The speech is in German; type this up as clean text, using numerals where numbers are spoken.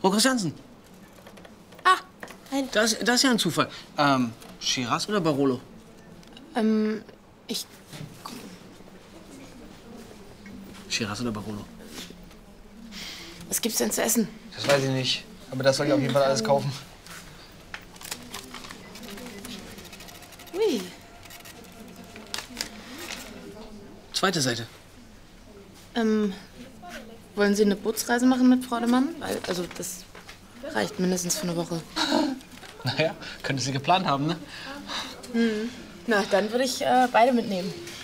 Frau Christiansen. Ah, ein... Das ist ja ein Zufall. Shiraz oder Barolo? Ich... Shiraz oder Barolo? Was gibt's denn zu essen? Das weiß ich nicht. Aber das soll ich auf jeden Fall alles kaufen. Ui. Zweite Seite. Wollen Sie eine Bootsreise machen mit Frau de Mann? Weil, also, das reicht mindestens für eine Woche. Naja, könnte sie geplant haben, ne? Na, dann würde ich beide mitnehmen.